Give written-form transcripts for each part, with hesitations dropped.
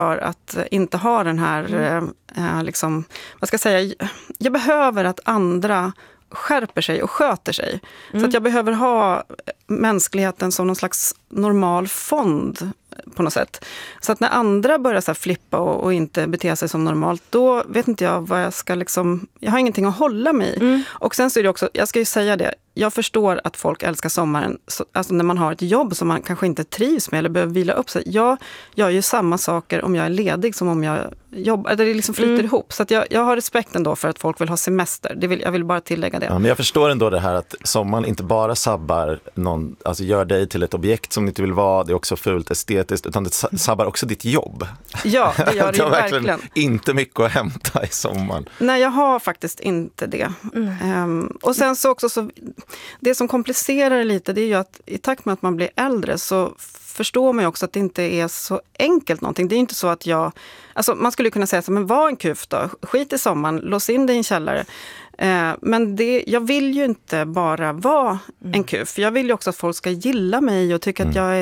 för att inte ha den här, liksom, vad ska jag säga, jag behöver att andra skärper sig och sköter sig. Så att jag behöver ha mänskligheten som någon slags normal fond på något sätt. Så att när andra börjar så här flippa och inte bete sig som normalt, då vet inte jag vad jag ska liksom, jag har ingenting att hålla mig i. Och sen så är det också, jag ska ju säga det, jag förstår att folk älskar sommaren, alltså när man har ett jobb som man kanske inte trivs med eller behöver vila upp sig. Jag gör ju samma saker om jag är ledig som om jag jobbar, det liksom flyter ihop. Så att jag har respekt ändå för att folk vill ha semester. Jag vill bara tillägga det. Ja, men jag förstår ändå det här att sommaren inte bara sabbar någon, alltså gör dig till ett objekt som inte vill vara, det är också fult estetiskt, utan det sabbar också ditt jobb. Ja, det gör det ju verkligen. Inte mycket att hämta i sommaren. Nej, jag har faktiskt inte det. Och sen så också, så, det som komplicerar det lite, det är ju att i takt med att man blir äldre så förstår man ju också att det inte är så enkelt någonting. Det är inte så att alltså man skulle kunna säga så, men var en kuf då, skit i sommaren, lås in dig i en källare. Men jag vill ju inte bara vara en kuf. Jag vill ju också att folk ska gilla mig och tycka att jag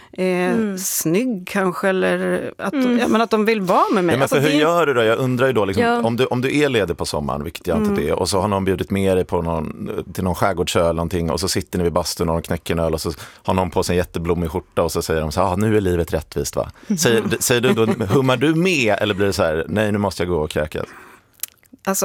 är snygg kanske, eller att de vill vara med mig. Ja, men alltså, hur gör du då? Jag undrar ju då, liksom, om du är ledig på sommaren, vilket jag inte är, och så har någon bjudit med dig till någon skärgårdsö eller någonting, och så sitter ni vid bastun och knäcker en öl, och så har någon på sig en jätteblommig skjorta, och så säger de så här, nu är livet rättvist, va? Säger du då, hummar du med, eller blir det så här, nej, nu måste jag gå och kräkas? Alltså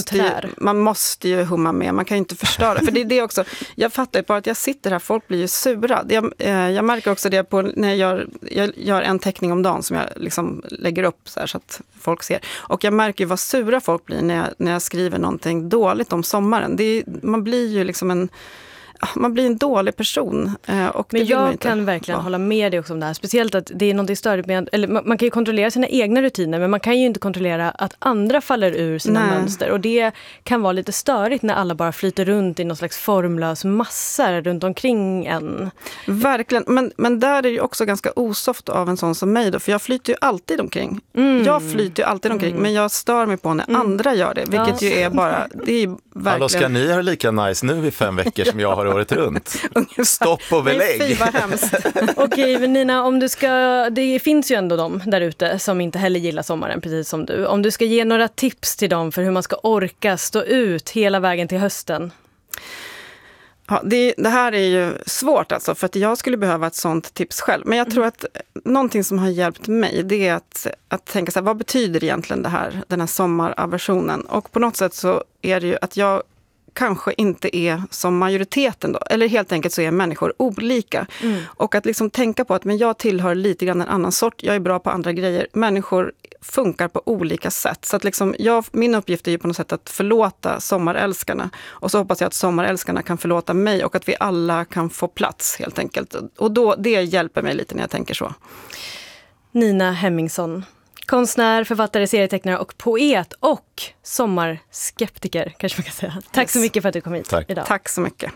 man måste ju humma med, man kan ju inte förstöra. För det är det också, jag fattar ju bara att jag sitter här, folk blir ju sura. Jag märker också det på när jag gör en teckning om dagen som jag liksom lägger upp så att folk ser. Och jag märker ju vad sura folk blir när jag skriver någonting dåligt om sommaren. Man blir ju liksom man blir en dålig person. Och men jag kan verkligen hålla med dig också om det här. Speciellt att det är något störigt med, eller man kan ju kontrollera sina egna rutiner, men man kan ju inte kontrollera att andra faller ur sina mönster. Och det kan vara lite störigt när alla bara flyter runt i någon slags formlös massa runt omkring en. Verkligen, men där är det ju också ganska osoft av en sån som mig då, för jag flyter ju alltid omkring. Jag flyter ju alltid omkring, men jag stör mig på när andra gör det, vilket ju är bara, det är ju verkligen... Alltså ska ni ha lika nice nu i 5 veckor som jag har året runt? Stopp och belägg. Nej, fy vad hemskt. Okej, men Nina, om du ska, det finns ju ändå de där ute som inte heller gillar sommaren, precis som du. Om du ska ge några tips till dem för hur man ska orka stå ut hela vägen till hösten. Ja, det här är ju svårt alltså, för att jag skulle behöva ett sånt tips själv. Men jag tror att någonting som har hjälpt mig, det är att tänka så här, vad betyder egentligen den här sommaraversionen? Och på något sätt så är det ju att jag kanske inte är som majoriteten då. Eller helt enkelt så är människor olika. Och att liksom tänka på att men jag tillhör lite grann en annan sort. Jag är bra på andra grejer. Människor funkar på olika sätt. Så att liksom min uppgift är ju på något sätt att förlåta sommarälskarna. Och så hoppas jag att sommarälskarna kan förlåta mig. Och att vi alla kan få plats helt enkelt. Och det hjälper mig lite när jag tänker så. Nina Hemmingsson. Konstnär, författare, serietecknare och poet och sommarskeptiker, kanske man kan säga. Tack så mycket för att du kom hit idag. Tack så mycket.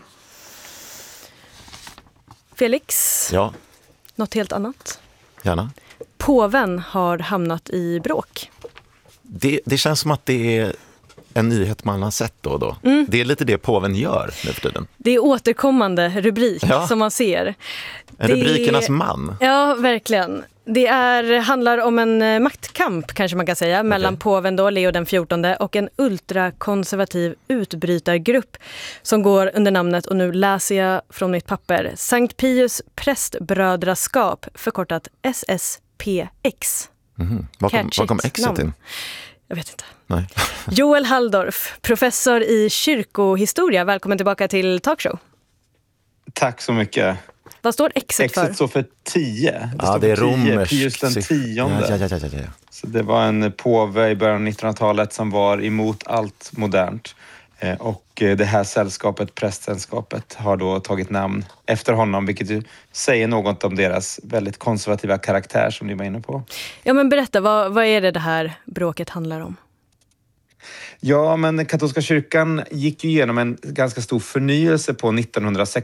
Felix, något helt annat? Gärna. Påven har hamnat i bråk. Det känns som att det är en nyhet man har sett då och då. Det är lite det påven gör nu för tiden. Det är återkommande rubrik som man ser. Rubrikernas man. Ja, verkligen. Det handlar om en maktkamp, kanske man kan säga, mellan påven då, Leo den 14, och en ultrakonservativ utbrytargrupp som går under namnet, och nu läser jag från mitt papper, Sankt Pius prästbrödraskap, förkortat SSPX. Vad kom Xet in? Jag vet inte. Nej. Joel Halldorf, professor i kyrkohistoria. Välkommen tillbaka till Talkshow. Tack så mycket. Vad står Xet för? Xet står för 10. Det är romersk. Pius den 10. Ja. Så det var en påve i början av 1900-talet som var emot allt modernt. Och det här sällskapet, prästsällskapet, har då tagit namn efter honom, vilket ju säger något om deras väldigt konservativa karaktär som ni var inne på. Ja, men berätta, vad är det här bråket handlar om? Ja, men katolska kyrkan gick ju igenom en ganska stor förnyelse på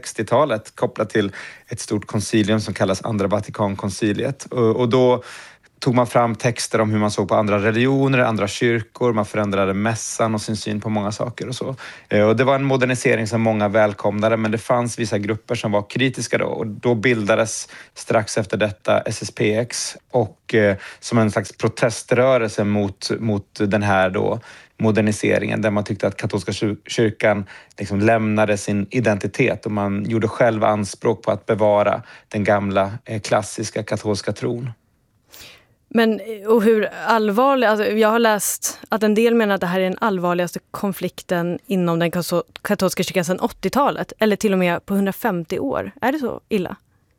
1960-talet kopplat till ett stort koncilium som kallas Andra Vatikankonciliet. Och då tog man fram texter om hur man såg på andra religioner, andra kyrkor. Man förändrade mässan och sin syn på många saker och så. Och det var en modernisering som många välkomnade, men det fanns vissa grupper som var kritiska då. Och då bildades strax efter detta SSPX och som en slags proteströrelse mot den här då moderniseringen, där man tyckte att katolska kyrkan liksom lämnade sin identitet och man gjorde själv anspråk på att bevara den gamla klassiska katolska tron. Men och hur allvarlig, alltså jag har läst att en del menar att det här är den allvarligaste konflikten inom den katolska kyrkan sedan 80-talet, eller till och med på 150 år. Är det så illa?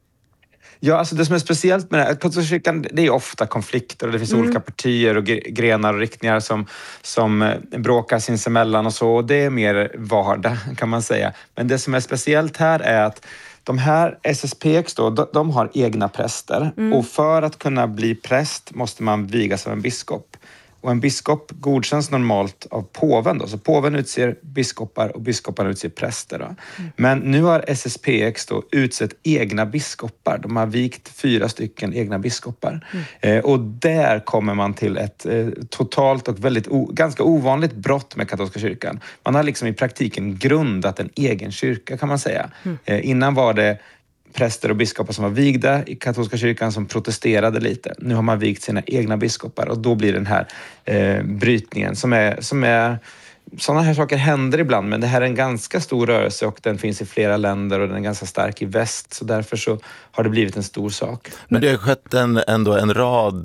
Ja, alltså det som är speciellt med det här, katolska kyrkan, det är ofta konflikter och det finns olika partier och grenar och riktningar som bråkar sinsemellan och så. Och det är mer vardag kan man säga. Men det som är speciellt här är att de här SSPX då, de har egna präster. Och för att kunna bli präst måste man vigas av en biskop. Och en biskop godkänns normalt av påven då. Så påven utser biskopar och biskoparna utser präster då. Men nu har SSPX då utsett egna biskopar. De har vikt 4 stycken egna biskopar. Och där kommer man till ett totalt och väldigt ganska ovanligt brott med katolska kyrkan. Man har liksom i praktiken grundat en egen kyrka kan man säga. Innan var det präster och biskopar som var vigda i katolska kyrkan som protesterade lite. Nu har man vigt sina egna biskopar och då blir den här brytningen som är sådana här saker händer ibland, men det här är en ganska stor rörelse och den finns i flera länder och den är ganska stark i väst, så därför så har det blivit en stor sak. Men det har skett ändå en rad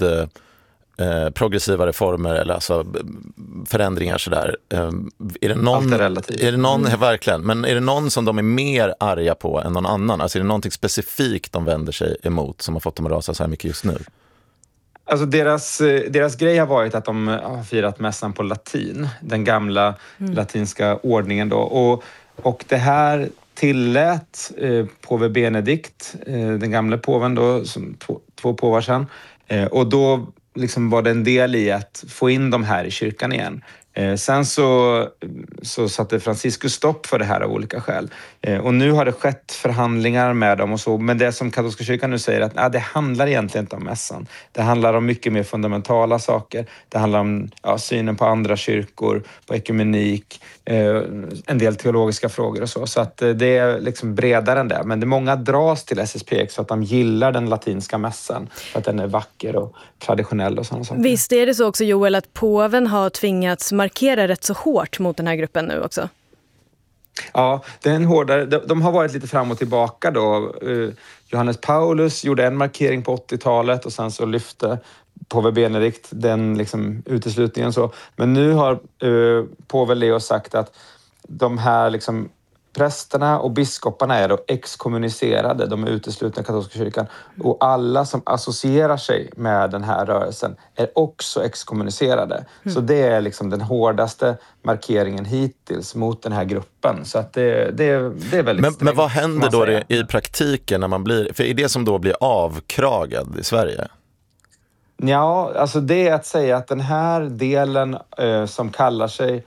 progressiva reformer eller alltså förändringar sådär. Är det någon, allt är relativt. Är det någon, verkligen, men är det någon som de är mer arga på än någon annan? Alltså är det någonting specifikt de vänder sig emot som har fått dem att rasa så här mycket just nu? Alltså deras grej har varit att de har firat mässan på latin, den gamla latinska ordningen då. Och det här tillät påve Benedikt, den gamla påven då, som två påvar sedan. Och då liksom var det en del i att få in dem här i kyrkan igen. Sen så satte Franciscus stopp för det här av olika skäl. Och nu har det skett förhandlingar med dem och så. Men det som katolska kyrkan nu säger att det handlar egentligen inte om mässan. Det handlar om mycket mer fundamentala saker. Det handlar om synen på andra kyrkor, på ekumenik, en del teologiska frågor och så. Så att det är liksom bredare än det. Men det många dras till SSPX så att de gillar den latinska mässan. För att den är vacker och traditionell och sådana saker. Visst är det så också, Joel, att påven har tvingats markera rätt så hårt mot den här gruppen nu också? Ja, det är en hårdare. De har varit lite fram och tillbaka då. Johannes Paulus gjorde en markering på 80-talet och sen så lyfte påve Benedikt den liksom uteslutningen så. Men nu har påve Leo sagt att de här liksom prästerna och biskoparna är då exkommunicerade, de är uteslutna i katolska kyrkan. Och alla som associerar sig med den här rörelsen är också exkommunicerade. Så det är liksom den hårdaste markeringen hittills mot den här gruppen. Så att det är väldigt men vad händer då i praktiken när man blir, för är det som då blir avkragad i Sverige? Ja, alltså det är att säga att den här delen som kallar sig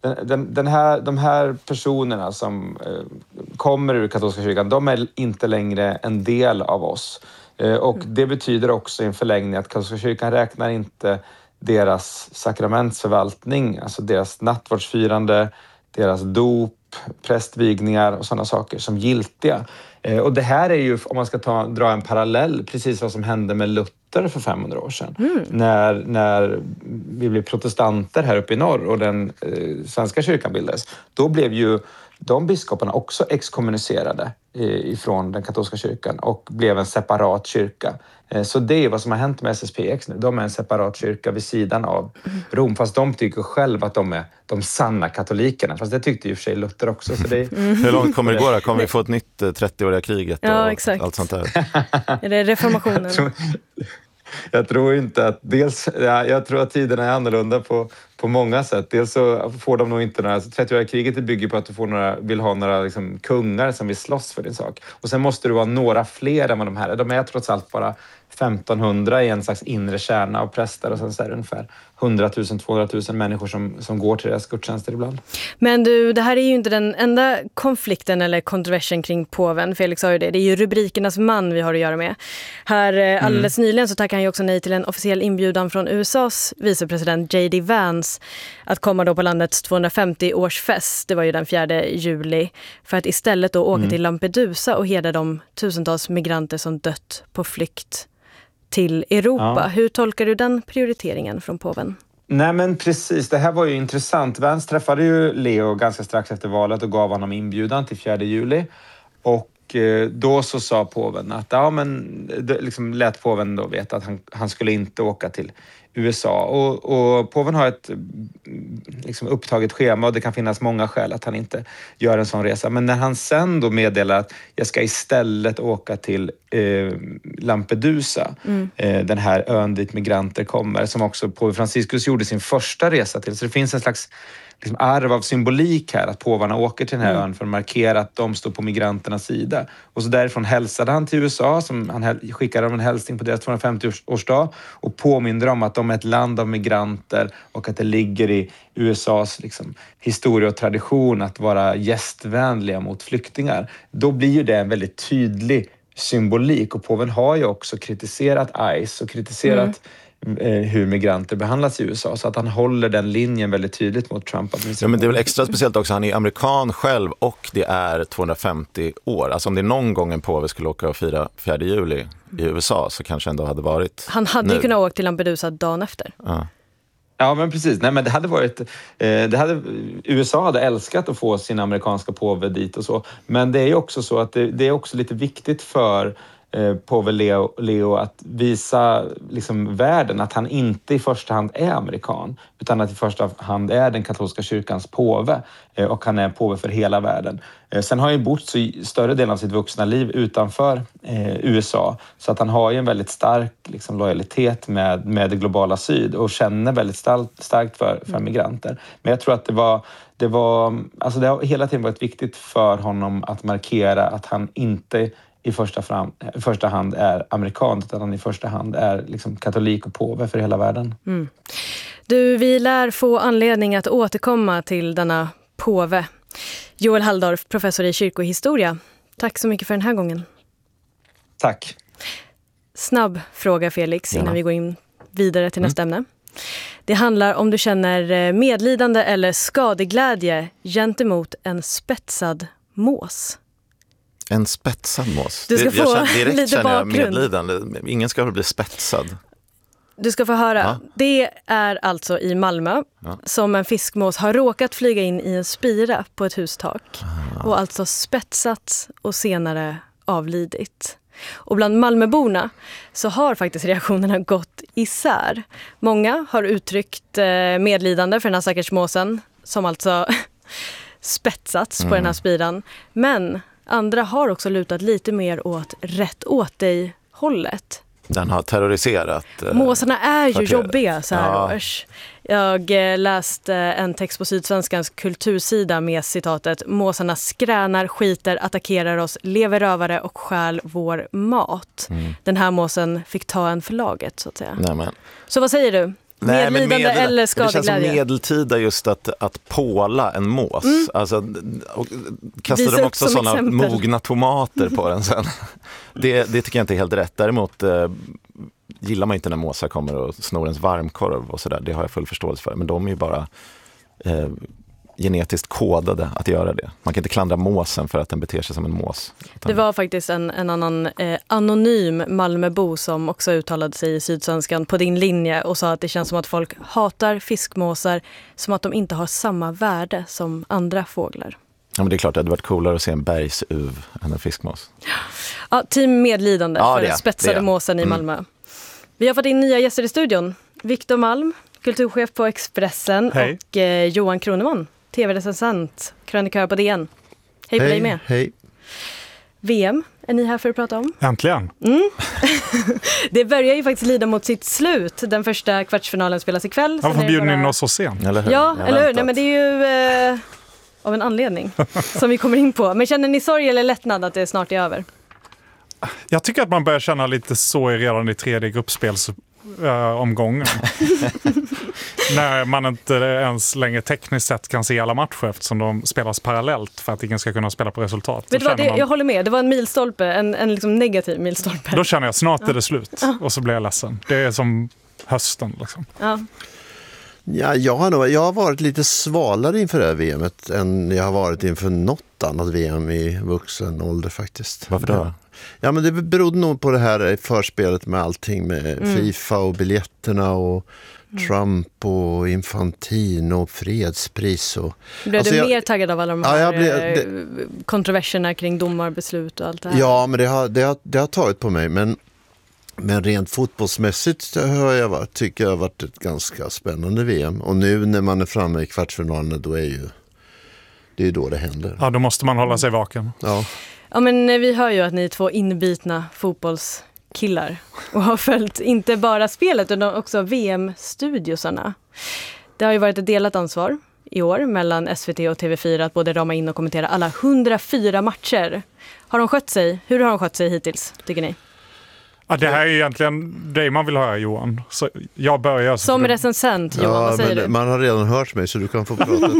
de här personerna som kommer ur katolska kyrkan, de är inte längre en del av oss. Och det betyder också i en förlängning att katolska kyrkan räknar inte deras sakramentsförvaltning, alltså deras nattvardsfirande, deras dop, prästvigningar och sådana saker som giltiga. Och det här är ju, om man ska dra en parallell, precis vad som hände med Luther för 500 år sedan. När vi blev protestanter här uppe i norr och den svenska kyrkan bildades. Då blev ju de biskoparna också exkommunicerade ifrån den katolska kyrkan och blev en separat kyrka. Så det är vad som har hänt med SSPX nu. De är en separat kyrka vid sidan av Rom, fast de tycker själv att de är de sanna katolikerna. Fast det tyckte ju för sig Luther också. Så det... Hur långt kommer det gå då? Kommer vi få ett nytt 30-åriga kriget och exakt. Allt sånt där? Är det reformationen? Jag tror inte att jag tror att tiderna är annorlunda på på många sätt. Dels så får de nog inte några... 30-åriga kriget bygger på att du vill ha några liksom, kungar som vill slåss för din sak. Och sen måste du vara några fler än vad de här är. De är trots allt bara 1500 i en slags inre kärna av präster och sen så är det ungefär 100 000, 200 000 människor som går till deras gudstjänster ibland. Men du, det här är ju inte den enda konflikten eller kontroversen kring påven. Felix sa ju det. Det är ju rubrikernas man vi har att göra med. Här alldeles nyligen så tackar han ju också nej till en officiell inbjudan från USAs vicepresident J.D. Vance att komma då på landets 250-årsfest. Det var ju den 4 juli. För att istället då åka till Lampedusa och hedra de tusentals migranter som dött på flykt till Europa. Ja. Hur tolkar du den prioriteringen från påven? Nej men precis, det här var ju intressant. Vance träffade ju Leo ganska strax efter valet och gav honom inbjudan till 4 juli. Och då så sa påven att liksom lät påven då veta att han skulle inte åka till USA. Och påven har ett liksom upptaget schema och det kan finnas många skäl att han inte gör en sån resa. Men när han sen då meddelar att jag ska istället åka till Lampedusa, den här ön dit migranter kommer, som också påve Franciscus gjorde sin första resa till. Så det finns en slags liksom arv av symbolik här, att påvarna åker till den här ön för att markera att de står på migranternas sida. Och så därifrån hälsade han till USA, som han skickade dem en hälsning på deras 250-årsdag och påminner om att de är ett land av migranter och att det ligger i USAs liksom, historia och tradition att vara gästvänliga mot flyktingar. Då blir ju det en väldigt tydlig symbolik, och påven har ju också kritiserat ICE och kritiserat hur migranter behandlas i USA, så att han håller den linjen väldigt tydligt mot Trump. Ja, men det är väl extra speciellt också, han är amerikan själv och det är 250 år. Alltså om det någon gång en påve skulle åka och fira 4 juli i USA så kanske ändå hade varit han hade ju kunnat åka till Lampedusa dagen efter. Ja, men precis. Nej, men det hade varit... USA hade älskat att få sin amerikanska påve dit och så. Men det är ju också så att det är också lite viktigt för påve Leo att visa liksom världen att han inte i första hand är amerikan, utan att i första hand är den katolska kyrkans påve, och han är påve för hela världen. Sen har han ju bott så större delen av sitt vuxna liv utanför USA, så att han har ju en väldigt stark liksom, lojalitet med det globala syd och känner väldigt starkt för migranter. Men jag tror att det har hela tiden varit viktigt för honom att markera att han inte i första hand är amerikan, utan han i första hand är liksom katolik och påve för hela världen. Du, vi lär få anledning att återkomma till denna påve. Joel Halldorf, professor i kyrkohistoria. Tack så mycket för den här gången. Tack. Snabb fråga, Felix, innan vi går in vidare till nästa ämne. Det handlar om du känner medlidande eller skadeglädje gentemot en spetsad mås. En spetsad mås. Du ska få lite känner jag bakgrund. Medlidande. Ingen ska bli spetsad. Du ska få höra. Ja. Det är alltså i Malmö som en fiskmås har råkat flyga in i en spira på ett hustak. Och alltså spetsats och senare avlidit. Och bland Malmöborna så har faktiskt reaktionerna gått isär. Många har uttryckt medlidande för den här stackars måsen som alltså spetsats på den här spiran. Men andra har också lutat lite mer åt rätt åt dig hållet. Den har terroriserat. Måsarna är ju jobbiga så här års. Jag läste en text på Sydsvenskans kultursida med citatet: måsarna skränar, skiter, attackerar oss, lever rövare och stjäl vår mat. Den här måsen fick ta en förlaget så att säga. Nämen. Så vad säger du? Medlidande eller skadeglädje? Det känns som medeltida just att påla en mås. Alltså, och kastar de också sådana mogna tomater på den sen. Det tycker jag inte är helt rätt. Däremot gillar man inte när måsar kommer och snor ens varmkorv och sådär. Det har jag full förståelse för. Men de är ju bara genetiskt kodade att göra det. Man kan inte klandra måsen för att den beter sig som en mås. Det var faktiskt en annan anonym Malmöbo som också uttalade sig i Sydsvenskan på din linje och sa att det känns som att folk hatar fiskmåsar som att de inte har samma värde som andra fåglar. Ja, men det är klart, det hade varit coolare att se en bergsuv än en fiskmås. Ja, team medlidande för den spetsade måsen i Malmö. Vi har fått in nya gäster i studion. Viktor Malm, kulturchef på Expressen. Hej. Och Johan Kroneman, tv-recensent, krönikör på DN. Hej på dig med. Hej. VM är ni här för att prata om. Äntligen. Det börjar ju faktiskt lida mot sitt slut. Den första kvartsfinalen spelas ikväll. Varför bjuder ni in oss så sent? Eller hur? Nej, men det är ju av en anledning som vi kommer in på. Men känner ni sorg eller lättnad att det snart är över? Jag tycker att man börjar känna lite så redan i tredje gruppspelsomgången. När man inte ens längre tekniskt sett kan se alla matcher eftersom de spelas parallellt för att ingen ska kunna spela på resultat. Vet du vad, jag håller med. Det var en milstolpe, en liksom negativ milstolpe. Då känner jag snart är det slut och så blir jag ledsen. Det är som hösten liksom. Ja. Ja, jag har varit lite svalare inför det här VMet än jag har varit inför något annat VM i vuxen ålder faktiskt. Varför då? Ja, men det berodde nog på det här förspelet med allting med FIFA och biljetterna och Trump och Infantino och fredspris. Och, blev du mer taggad av alla de här kontroverserna kring domarbeslut och allt det här? Ja, men det har tagit på mig, men rent fotbollsmässigt tycker jag har varit ett ganska spännande VM. Och nu när man är framme i kvartsfinalen, då det är ju då det händer. Ja, då måste man hålla sig vaken. Ja, men vi hör ju att ni är två inbitna fotbollskillar och har följt inte bara spelet utan också VM-studiosarna. Det har ju varit ett delat ansvar i år mellan SVT och TV4 att både rama in och kommentera alla 104 matcher. Har de skött sig? Hur har de skött sig hittills, tycker ni? Ja, det här är egentligen det man vill höra, Johan. Så jag börjar. Som recensent, Johan, vad säger du? Man har redan hört mig så du kan få prata.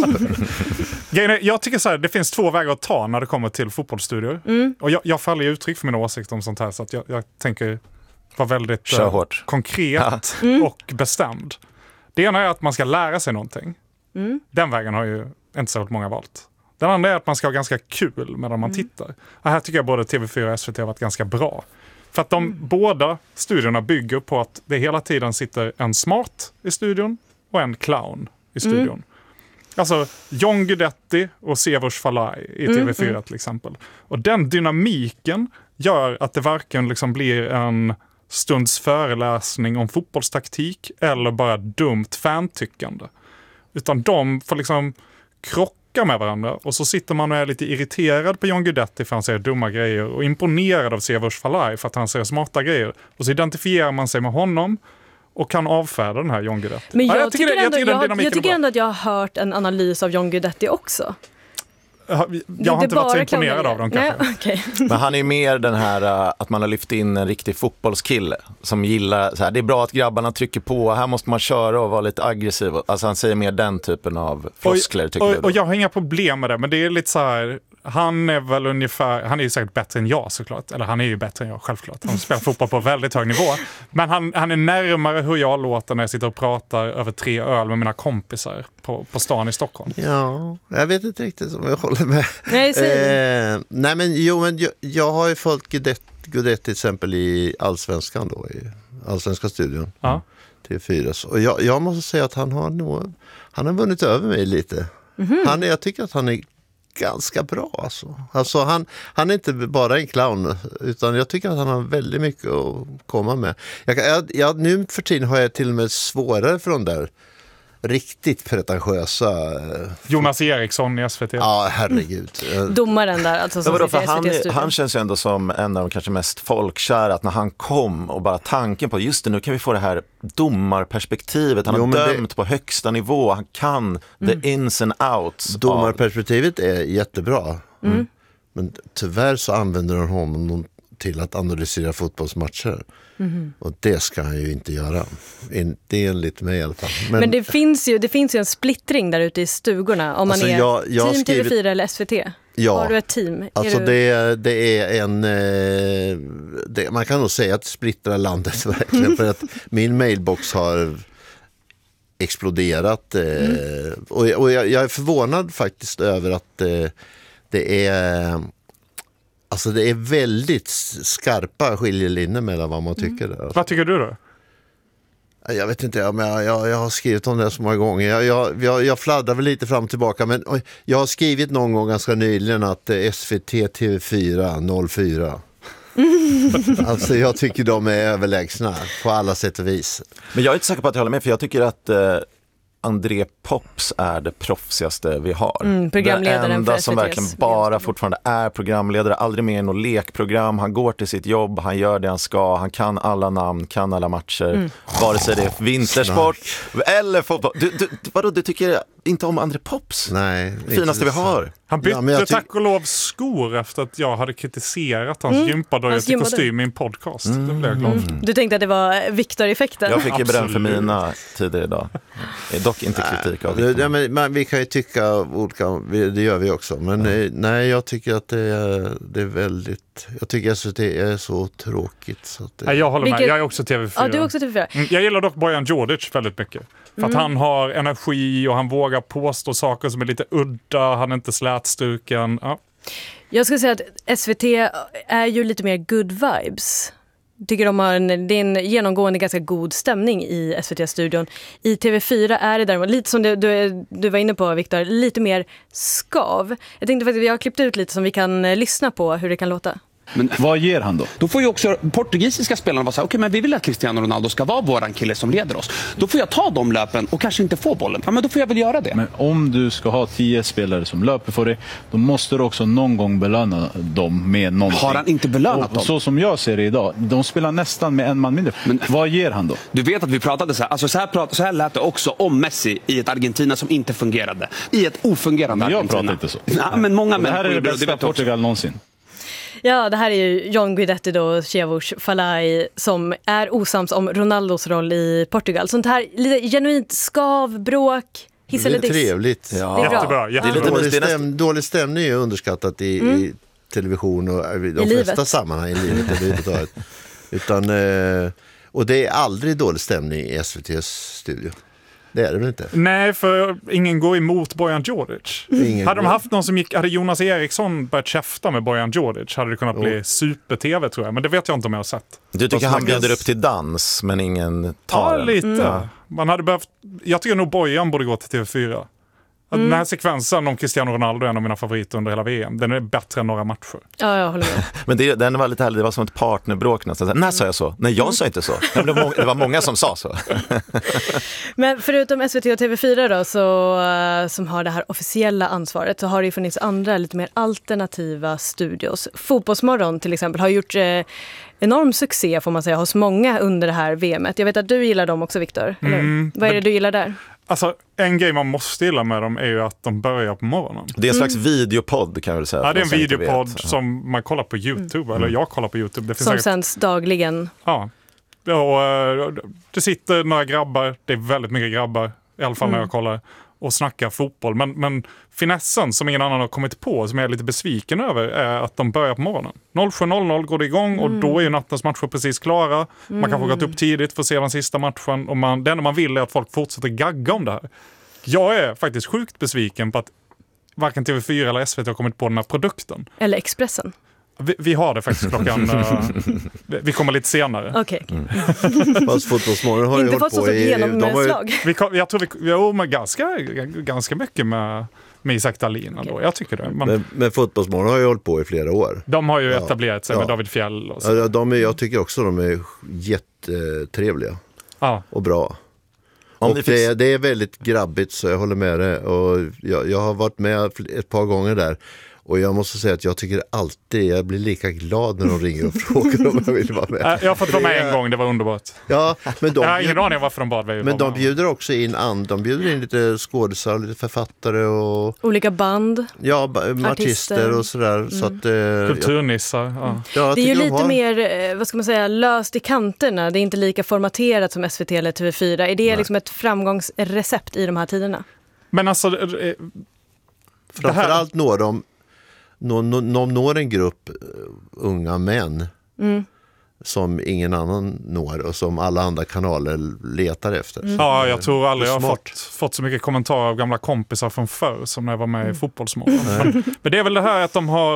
Jag tycker så här, det finns två vägar att ta när det kommer till fotbollsstudior. Och jag faller ju uttryck för mina åsikter om sånt här så att jag tänker vara väldigt konkret och bestämd. Det ena är att man ska lära sig någonting. Den vägen har ju inte så många valt. Den andra är att man ska ha ganska kul medan man tittar. Och här tycker jag både TV4 och SVT har varit ganska bra. För att de båda studierna bygger på att det hela tiden sitter en smart i studion och en clown i studion. Alltså John Guidetti och Siavash Falai i TV4 till exempel. Och den dynamiken gör att det varken liksom blir en stunds föreläsning om fotbollstaktik eller bara dumt fantyckande. Utan de får liksom krocka med varandra och så sitter man och är lite irriterad på John Guidetti för han säger dumma grejer och imponerad av Siavash Falai för att han säger smarta grejer. Och så identifierar man sig med honom och kan avfärda den här John Guidetti. Men jag tycker ändå att jag har hört en analys av John Guidetti också. Jag har inte varit så imponerad av dem kanske. Nej, okay. Men han är mer den här att man har lyft in en riktig fotbollskille som gillar så här, det är bra att grabbarna trycker på, här måste man köra och vara lite aggressiv. Alltså han säger mer den typen av floskler tycker du. Och jag har inga problem med det, men det är lite så här, han är väl ungefär, han är ju säkert bättre än jag såklart, eller han är ju bättre än jag självklart, han spelar fotboll på väldigt hög nivå, men han är närmare hur jag låter när jag sitter och pratar över 3 öl med mina kompisar på stan i Stockholm. Ja, jag vet inte riktigt om jag håller med. Nej, men jag har ju följt Guidetti till exempel i Allsvenskan då, i Allsvenska studion. Ja. TV4. Och jag måste säga att han har vunnit över mig lite. Jag tycker att han är ganska bra alltså han är inte bara en clown utan jag tycker att han har väldigt mycket att komma med. Nu för tiden har jag till och med svårare för de där riktigt pretentiösa Jonas Eriksson i SVT. Ja, herregud. Domaren där alltså som han känns ju ändå som en av de kanske mest folkkära, att när han kom och bara tanken på just det, nu kan vi få det här domarperspektivet. Han har dömt på högsta nivå. Han kan the ins and outs. Domarperspektivet är jättebra. Men tyvärr så använder de honom till att analysera fotbollsmatcher. Och det ska han ju inte göra. Inte enligt mig i alla fall. Men det finns ju en splittring där ute i stugorna om man är team TV4 eller SVT. Ja, har du ett team? Alltså det är man kan nog säga att det splittrar landet verkligen för att min mailbox har exploderat och jag är förvånad faktiskt över att det är väldigt skarpa skiljelinjer mellan vad man tycker där. Vad tycker du då? Jag vet inte, men jag har skrivit om det så många gånger. Jag fladdrar väl lite fram och tillbaka, men jag har skrivit någon gång ganska nyligen att SVT TV4 04. Alltså jag tycker de är överlägsna på alla sätt och vis. Men jag är inte säker på att jag håller med, för jag tycker att André Pops är det proffsigaste vi har. Programledaren det enda för som SVT:s verkligen bara fortfarande är programledare, aldrig med i något lekprogram. Han går till sitt jobb, han gör det han ska, han kan alla namn, kan alla matcher, vare sig det är vintersport eller fotboll. Du tycker inte om André Pops? Nej. Finaste vi har. Han bytte tack och lov skor efter att jag hade kritiserat hans gympadojor till kostym i en podcast. Det blev jag glad för. Du tänkte att det var Victor-effekten? Jag fick ju beröm för mina tidigare idag. Dock inte kritik av det. Men vi kan ju tycka olika, det gör vi också. Men nej, jag tycker att det är väldigt... Jag tycker att det är så tråkigt. Så att det... Jag håller med, jag är också TV4. Ja, du är också TV4. Jag gillar dock Bojan Djordjic väldigt mycket. För att han har energi och han vågar påstå saker som är lite udda, han är inte slätstruken. Ja. Jag skulle säga att SVT är ju lite mer good vibes. Tycker det är en genomgående ganska god stämning i SVT-studion. I TV4 är det däremot lite som du var inne på, Victor, lite mer skav. Jag tänkte faktiskt att vi har klippt ut lite som vi kan lyssna på hur det kan låta. Men vad ger han då? Då får ju också portugisiska spelarna vara så här, okej, men vi vill att Cristiano Ronaldo ska vara våran kille som leder oss. Då får jag ta de löpen och kanske inte få bollen. Ja, men då får jag väl göra det. Men om du ska ha 10 spelare som löper för dig, då måste du också någon gång belöna dem med någonting. Har han inte belönat dem? Så som jag ser det idag, de spelar nästan med en man mindre. Men vad ger han då? Du vet att vi pratade så här, alltså så här lät det också om Messi i ett Argentina som inte fungerade. I ett ofungerande Argentina. Jag pratar inte så. Ja, men många det här är det bästa Portugal någonsin. Ja, det här är ju John Guidetti och Chevos Falai som är osams om Ronaldos roll i Portugal. Sånt här lite genuint skav, bråk, hiss eller diss. Det är trevligt. Ja. Det är bra. Jättebra. Dålig stämning är underskattat i television och i de flesta sammanhang i livet. Och det är aldrig dålig stämning i SVT:s studio. Det är det väl inte? Nej, för ingen går emot Bojan Djordjic. Hade de haft någon som hade Jonas Eriksson börjat käfta med Bojan Djordjic hade det kunnat bli super-tv, tror jag. Men det vet jag inte om jag har sett. Du tycker han bjuder upp till dans, men ingen tar den? Ja, lite. Man hade behövt... Jag tycker nog Bojan borde gå till TV4. Den här sekvensen om Cristiano Ronaldo är en av mina favoriter under hela VM. Den är bättre än några matcher. Ja, jag håller med. Men den var lite härlig. Det var som ett partnerbråk nästan. Nej, sa jag så? Nej, jag sa inte så. Det var många som sa så. Men förutom SVT och TV4 då, som har det här officiella ansvaret, så har det ju funnits andra lite mer alternativa studios. Fotbollsmorgon till exempel har gjort enorm succé, får man säga, hos många under det här VMet. Jag vet att du gillar dem också, Victor. Vad är det du gillar där? Alltså, en grej man måste gilla med dem är ju att de börjar på morgonen. Det är en slags videopodd, kan jag väl säga. Ja, det är en videopodd som man kollar på YouTube, eller jag kollar på YouTube. Det finns som sänds dagligen. Ja, och det sitter några grabbar, det är väldigt mycket grabbar, i alla fall när jag kollar, och snackar fotboll. Men finessen som ingen annan har kommit på, som jag är lite besviken över, är att de börjar på morgonen. 07.00 går det igång och då är ju nattens matcher precis klara. Man kan få gått upp tidigt för att se den sista matchen. Och det enda man vill är att folk fortsätter gagga om det här. Jag är faktiskt sjukt besviken på att varken TV4 eller SVT har kommit på den här produkten. Eller Expressen. Vi har det faktiskt klockan... vi kommer lite senare. Okej. Fast Fotbollsmorgon har ju hållit på i... Jag tror vi har med ganska mycket med Isak Dahlin ändå. Jag tycker det. Men Fotbollsmorgon har ju hållit på i flera år. De har ju etablerat sig med David Fjell. Och så. Jag tycker också de är jättetrevliga och bra. Och det är väldigt grabbigt, så jag håller med det. Och jag har varit med ett par gånger där. Och jag måste säga att jag tycker alltid, jag blir lika glad när de ringer och frågar om jag vill vara med. Jag har fått vara med en gång, det var underbart. Ja, men jag har ingen aning varför de bad mig. Men de bjuder också in de bjuder in lite skådespelare, lite författare och... olika band. Ja, artister och sådär. Så att, kulturnissar. Ja, det är ju lite mer, vad ska man säga, löst i kanterna. Det är inte lika formaterat som SVT eller TV4. Är det liksom ett framgångsrecept i de här tiderna? Men alltså... Framförallt når de når en grupp unga män som ingen annan når och som alla andra kanaler letar efter. Ja, jag tror aldrig jag har fått så mycket kommentarer av gamla kompisar från förr som när jag var med i Fotbollsmorgon. Men det är väl det här att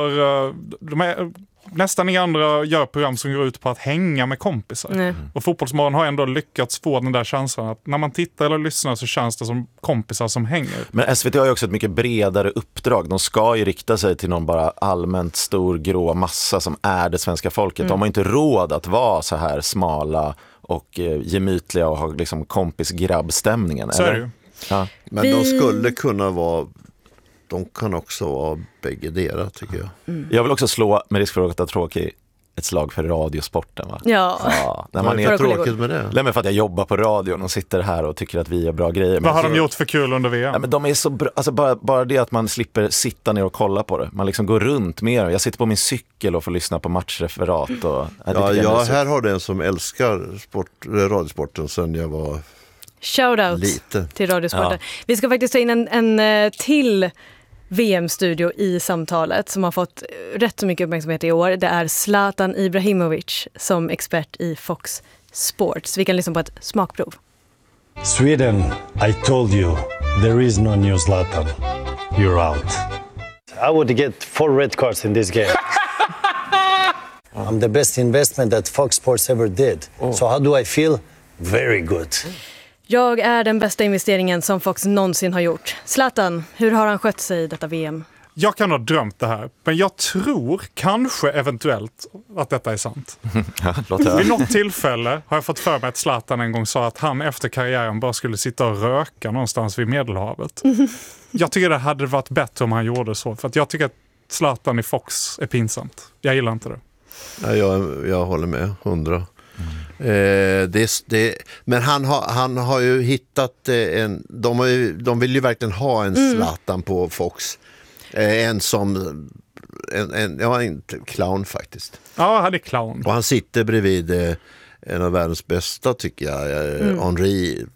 nästan inga andra gör program som går ut på att hänga med kompisar. Och Fotbollsmorgon har ändå lyckats få den där känslan att när man tittar eller lyssnar så känns det som kompisar som hänger. Men SVT har ju också ett mycket bredare uppdrag. De ska ju rikta sig till någon bara allmänt stor grå massa som är det svenska folket. De har inte råd att vara så här smala och gemytliga och ha liksom kompis-grabbstämningen. Så är det ju. Ja. Men de skulle kunna vara... De kan också vara bägge deras, tycker jag. Jag vill också slå, med risk för att vara tråkig, ett slag för radiosporten, va? Ja. När man är tråkigt med det. Nej, men för att jag jobbar på radion och sitter här och tycker att vi gör bra grejer. Vad har de gjort för kul under VM? Ja, men de är så bra, alltså bara det att man slipper sitta ner och kolla på det. Man liksom går runt mer. Jag sitter på min cykel och får lyssna på matchreferat. Och, här har du en som älskar radiosporten sen jag var Shoutout liten. Till radiosporten. Ja. Vi ska faktiskt ta in en till VM-studio i samtalet som har fått rätt så mycket uppmärksamhet i år. Det är Zlatan Ibrahimovic som expert i Fox Sports. Vi kan lyssna på ett smakprov. Sweden, I told you, there is no new Zlatan. You're out. I would get 4 red cards in this game. I'm the best investment that Fox Sports ever did. So how do I feel? Very good. Jag är den bästa investeringen som Fox någonsin har gjort. Zlatan, hur har han skött sig i detta VM? Jag kan ha drömt det här, men jag tror kanske eventuellt att detta är sant. Vid något tillfälle har jag fått för mig att Zlatan en gång sa att han efter karriären bara skulle sitta och röka någonstans vid Medelhavet. Jag tycker det hade varit bättre om han gjorde så, för att jag tycker att Zlatan i Fox är pinsamt. Jag gillar inte det. Ja, jag håller med, 100. Men han har ju hittat de vill ju verkligen ha en Zlatan på Fox. En clown faktiskt. Ja, han är clown. Och han sitter bredvid en av världens bästa, tycker jag, Henry,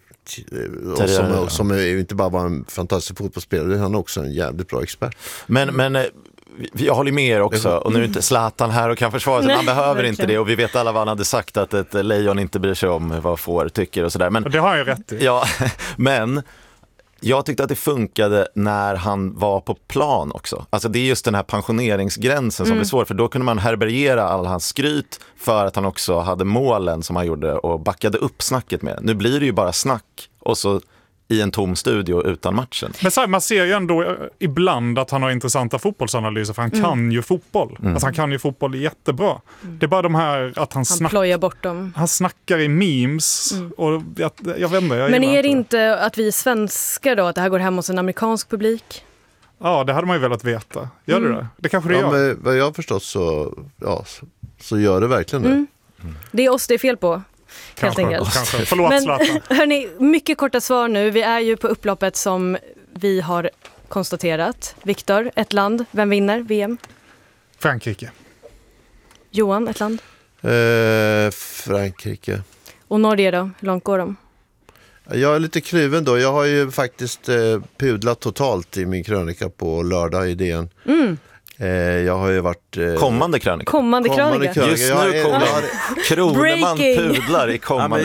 som är inte bara var en fantastisk fotbollsspelare, han är också en jävligt bra expert. Men jag håller med er också, och nu är inte Zlatan här och kan försvara sig. Man behöver inte det, och vi vet alla vad han hade sagt, att ett lejon inte bryr sig om vad får tycker och sådär. Men det har jag rätt i. Ja, men jag tyckte att det funkade när han var på plan också. Alltså det är just den här pensioneringsgränsen som blir svår, för då kunde man härbärgera all hans skryt för att han också hade målen som han gjorde och backade upp snacket med. Nu blir det ju bara snack och så i en tom studio utan matchen. Men så här, man ser ju ändå ibland att han har intressanta fotbollsanalyser, för han kan ju fotboll. Alltså han kan ju fotboll jättebra. Det är bara de här att han plöjar bort dem. Han snackar i memes och jag vet inte. Men är det inte att vi svenskar då, att det här går hem hos en amerikansk publik? Ja, det hade man ju velat veta. Gör det? Det kanske det gör. Men vad jag har förstått så gör det verkligen det. Det är oss det är fel på. Kanske. Förlåt, Zlatan. Men hörni, mycket korta svar nu. Vi är ju på upploppet som vi har konstaterat. Viktor, ett land. Vem vinner VM? Frankrike. Johan, ett land? Frankrike. Och Norge då? Hur långt går de? Jag är lite kluven då. Jag har ju faktiskt pudlat totalt i min krönika på lördag i DN. Jag har ju varit... Kommande krönika. Just nu kommer Kroneman pudlar i kommande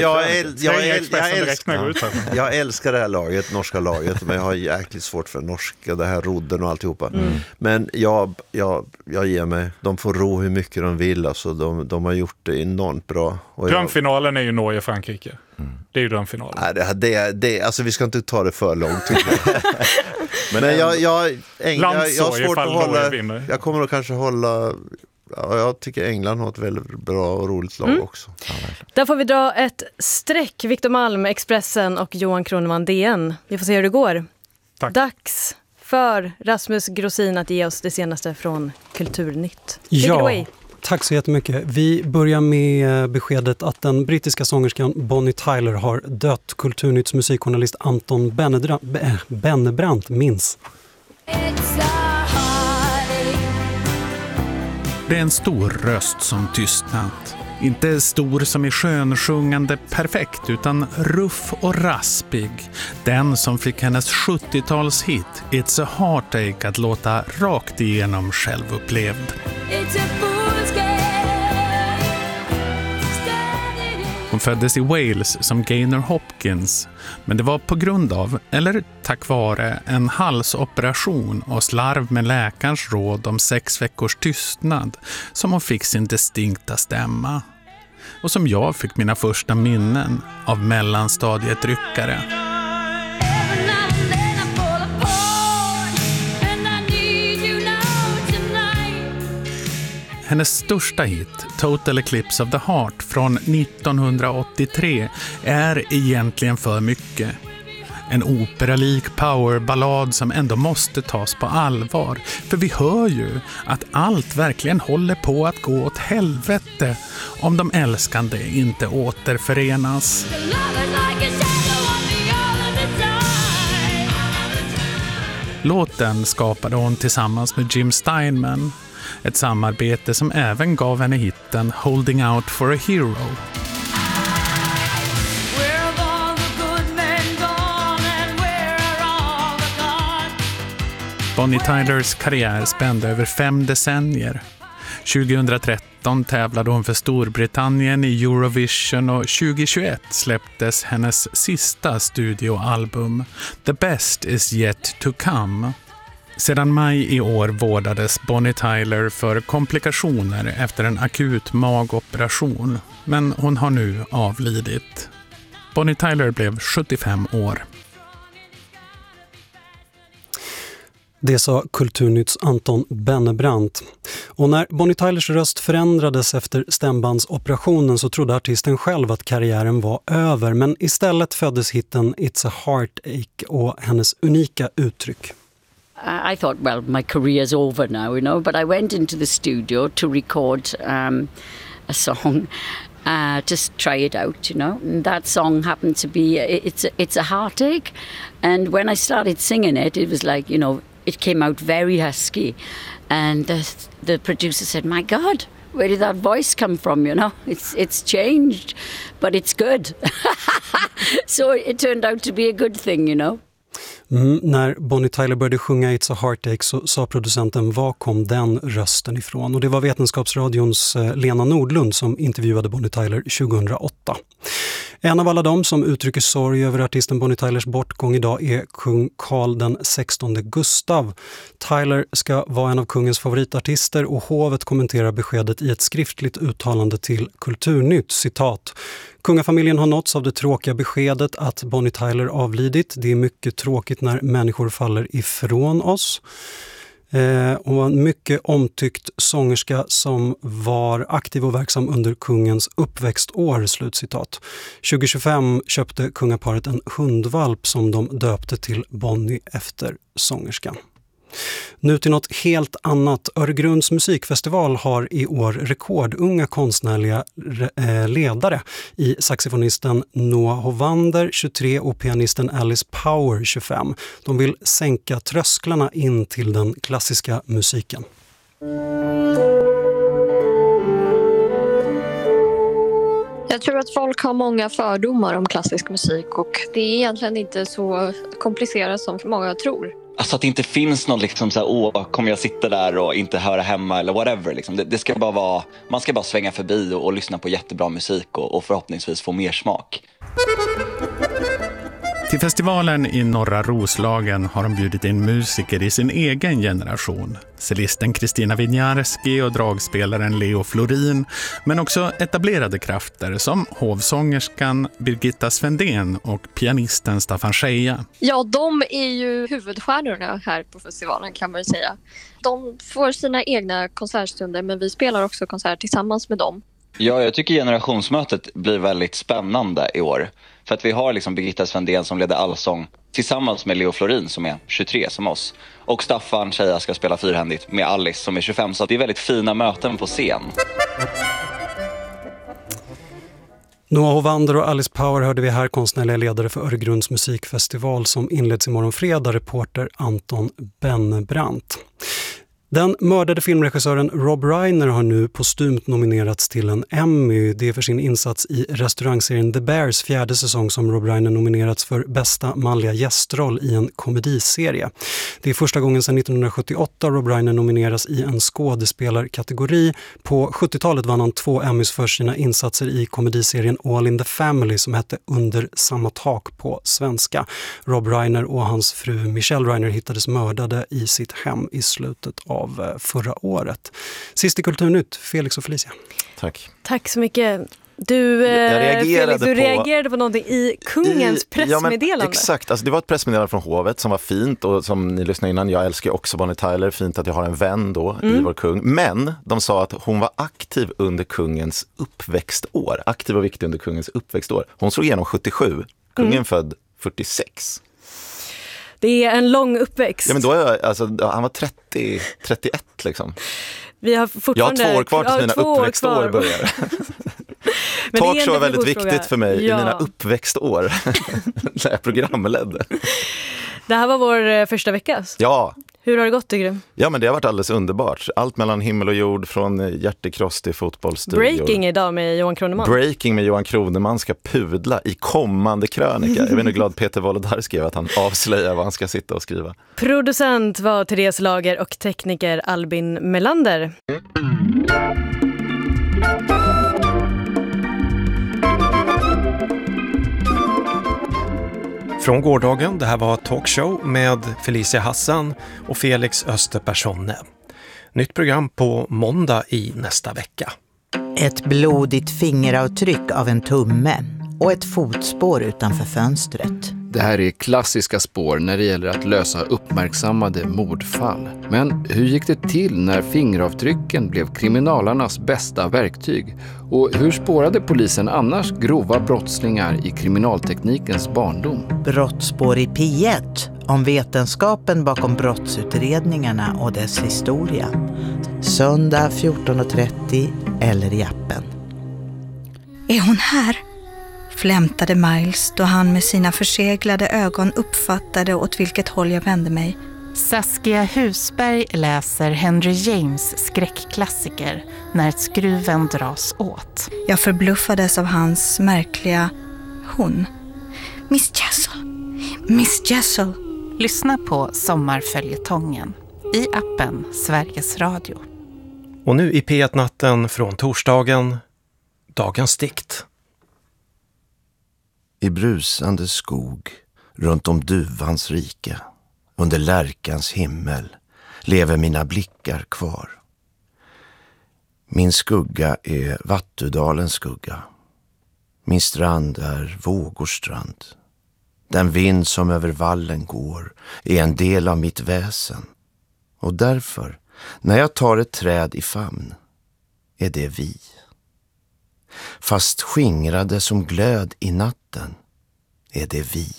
krönika. Jag älskar det här laget, norska laget, men jag har jäkligt svårt för norska, det här rodden och alltihopa. Men jag ger mig. De får ro hur mycket de vill. Alltså, de har gjort det enormt bra. Drömfinalen är ju Norge-Frankrike. Det är ju drömfinalen. Alltså, vi ska inte ta det för långt, tycker jag. Men jag har svårt att hålla. Jag kommer att kanske hålla. Ja, jag tycker England har ett väldigt bra och roligt lag också. Där får vi dra ett streck. Viktor Malm, Expressen, och Johan Kroneman, DN. Vi får se hur det går. Tack. Dags för Rasmus Grossin att ge oss det senaste från Kulturnytt. Ja, tack så jättemycket. Vi börjar med beskedet att den brittiska sångerskan Bonnie Tyler har dött. Kulturnytts musikjournalist Anton Bennebrant minns. Det är en stor röst som tystnat. Inte stor som är skönsjungande perfekt, utan ruff och raspig. Den som fick hennes 70-talshit It's a Heartache att låta rakt igenom självupplevd. Hon föddes i Wales som Gaynor Hopkins, men det var på grund av, eller tack vare, en halsoperation och slarv med läkarens råd om 6 veckors tystnad som hon fick sin distinkta stämma. Och som jag fick mina första minnen av mellanstadietryckare. Hennes största hit, Total Eclipse of the Heart från 1983, är egentligen för mycket. En operalik powerballad som ändå måste tas på allvar. För vi hör ju att allt verkligen håller på att gå åt helvete om de älskande inte återförenas. Låten skapade hon tillsammans med Jim Steinman. Ett samarbete som även gav henne hitten Holding Out for a Hero. Bonnie Tylers karriär spände över 5 decennier. 2013 tävlade hon för Storbritannien i Eurovision och 2021 släpptes hennes sista studioalbum The Best Is Yet To Come. Sedan maj i år vårdades Bonnie Tyler för komplikationer efter en akut magoperation, men hon har nu avlidit. Bonnie Tyler blev 75 år. Det sa Kulturnytts Anton Bennebrandt. Och när Bonnie Tylers röst förändrades efter stämbandsoperationen så trodde artisten själv att karriären var över. Men istället föddes hitten It's a Heartache och hennes unika uttryck. I thought, well, my career's over now, you know, but I went into the studio to record a song, just try it out, you know. And that song happened to be, it's a heartache. And when I started singing it, it was like, you know, it came out very husky. And the producer said, my God, where did that voice come from, you know? It's changed, but it's good. So it turned out to be a good thing, you know. När Bonnie Tyler började sjunga It's a Heartache så sa producenten, var kom den rösten ifrån? Och det var Vetenskapsradions Lena Nordlund som intervjuade Bonnie Tyler 2008. En av alla dem som uttrycker sorg över artisten Bonnie Tylers bortgång idag är kung Carl den 16 Gustav. Tyler ska vara en av kungens favoritartister och hovet kommenterar beskedet i ett skriftligt uttalande till Kulturnytt, citat: Kungafamiljen har nåtts av det tråkiga beskedet att Bonnie Tyler avlidit. Det är mycket tråkigt när människor faller ifrån oss. Hon var en mycket omtyckt sångerska som var aktiv och verksam under kungens uppväxtår, slutcitat. 2025 köpte kungaparet en hundvalp som de döpte till Bonnie efter sångerskan. Nu till något helt annat. Öregrunds musikfestival har i år rekordunga konstnärliga ledare i saxofonisten Noah Hovander, 23, och pianisten Alice Power, 25. De vill sänka trösklarna in till den klassiska musiken. Jag tror att folk har många fördomar om klassisk musik och det är egentligen inte så komplicerat som många tror. Alltså att det inte finns någon liksom så här, kommer jag sitta där och inte höra hemma eller whatever. Liksom. Det ska bara vara, man ska bara svänga förbi och lyssna på jättebra musik och förhoppningsvis få mer smak. Till festivalen i Norra Roslagen har de bjudit in musiker i sin egen generation. Cellisten Kristina Winiarski och dragspelaren Leo Florin, men också etablerade krafter som hovsångerskan Birgitta Svendén och pianisten Staffan Scheja. Ja, de är ju huvudstjärnorna här på festivalen, kan man säga. De får sina egna konsertstunder, men vi spelar också konsert tillsammans med dem. Ja, jag tycker generationsmötet blir väldigt spännande i år. För att vi har liksom Birgitta Svendén som leder allsång tillsammans med Leo Florin som är 23 som oss. Och Staffan Scheja ska spela fyrhändigt med Alice som är 25. Så det är väldigt fina möten på scen. Noah Hovander och Alice Power hörde vi här, konstnärliga ledare för Öregrunds musikfestival som inleds imorgon fredag, reporter Anton Bennebrandt. Den mördade filmregissören Rob Reiner har nu postumt nominerats till en Emmy. Det är för sin insats i restaurangserien The Bears 4:e säsong som Rob Reiner nominerats för bästa manliga gästroll i en komediserie. Det är första gången sedan 1978 Rob Reiner nomineras i en skådespelarkategori. På 70-talet vann han 2 Emmys för sina insatser i komediserien All in the Family som hette Under samma tak på svenska. Rob Reiner och hans fru Michelle Reiner hittades mördade i sitt hem i slutet av förra året. Sist i Kulturnytt, Felix och Felicia. Tack. Tack så mycket. Du reagerade på någonting i kungens pressmeddelande. Ja, men exakt, alltså det var ett pressmeddelande från hovet som var fint och som ni lyssnade innan, jag älskar också Bonnie Tyler, fint att jag har en vän då i vår kung. Men de sa att hon var aktiv under kungens uppväxtår, aktiv och viktig under kungens uppväxtår. Hon slog igenom 77, kungen född 46. Det är en lång uppväxt. Ja, men då är jag, alltså, han var 31 liksom. Vi har fortfarande... Jag har 2 år kvar tills mina uppväxtår börjar. Talkshow är väldigt viktigt för mig i mina uppväxtår. När jag programledde. Det här var vår första vecka. Ja. Hur har det gått, tycker du? Ja, men det har varit alldeles underbart. Allt mellan himmel och jord, från hjärtekross till fotbollsstudior. Breaking idag med Johan Kroneman. Breaking med Johan Kroneman ska pudla i kommande krönika. Jag vet inte hur glad Peter Wolodarski skrev att han avslöjar vad han ska sitta och skriva. Producent var Therese Lager och tekniker Albin Melander. Från gårdagen, det här var Talkshow med Felicia Hassan och Felix Österpersonne. Nytt program på måndag i nästa vecka. Ett blodigt fingeravtryck av en tumme och ett fotspår utanför fönstret. Det här är klassiska spår när det gäller att lösa uppmärksammade mordfall. Men hur gick det till när fingeravtrycken blev kriminalarnas bästa verktyg? Och hur spårade polisen annars grova brottslingar i kriminalteknikens barndom? Brottsspår i P1 om vetenskapen bakom brottsutredningarna och dess historia. Söndag 14.30 eller i appen. Är hon här? Flämtade Miles då han med sina förseglade ögon uppfattade åt vilket håll jag vände mig. Saskia Husberg läser Henry James skräckklassiker När skruven dras åt. Jag förbluffades av hans märkliga hon. Miss Jessel. Miss Jessel. Lyssna på Sommarföljetongen i appen Sveriges Radio. Och nu i P1-natten från torsdagen, dagens dikt. I brusande skog, runt om duvans rike, under lärkans himmel, lever mina blickar kvar. Min skugga är Vattudalens skugga. Min strand är vågors strand. Den vind som över vallen går är en del av mitt väsen. Och därför, när jag tar ett träd i famn, är det vi. Fast skingrade som glöd i natten är det vi.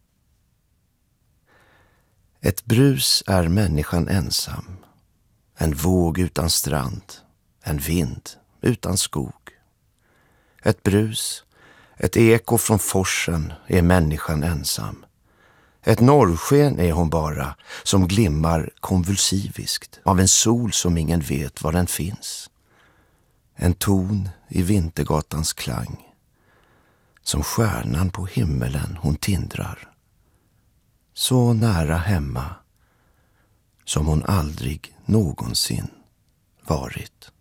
Ett brus är människan ensam. En våg utan strand. En vind utan skog. Ett brus, ett eko från forsen är människan ensam. Ett norrsken är hon bara som glimmar konvulsiviskt av en sol som ingen vet var den finns. En ton i vintergatans klang. Som stjärnan på himmelen hon tindrar. Så nära hemma som hon aldrig någonsin varit.